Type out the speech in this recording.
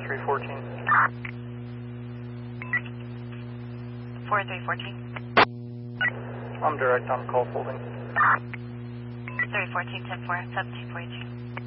4314. 4314. I'm direct on call holding. 314, 10-4, 1742.